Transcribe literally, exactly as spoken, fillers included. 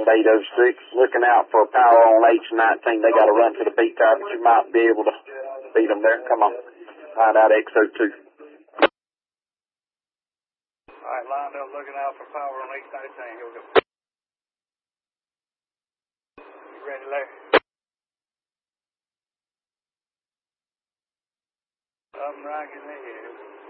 Longland eight oh six. Looking out for power on H nineteen. They got to run to the beat tower, but you might be able to beat them there. Come on. Find out X oh two. All right, lined up looking out for power on H nineteen. Here we go. You ready, Larry? I'm rocking there.